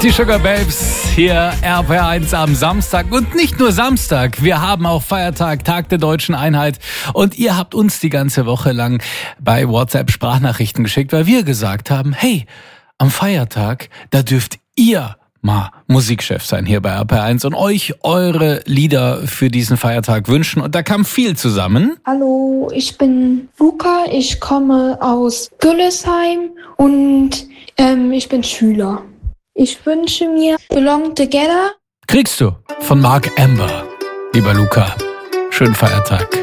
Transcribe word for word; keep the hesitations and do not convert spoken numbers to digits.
Die Sugar Babes hier R P R eins am Samstag und nicht nur Samstag, wir haben auch Feiertag, Tag der Deutschen Einheit und ihr habt uns die ganze Woche lang bei WhatsApp Sprachnachrichten geschickt, weil wir gesagt haben, hey, am Feiertag, da dürft ihr mal Musikchef sein hier bei R P R eins und euch eure Lieder für diesen Feiertag wünschen und da kam viel zusammen. Hallo, ich bin Luca, ich komme aus Güllesheim und ähm, ich bin Schüler. Ich wünsche mir Belong Together. Kriegst du von Mark Amber, lieber Luca. Schönen Feiertag.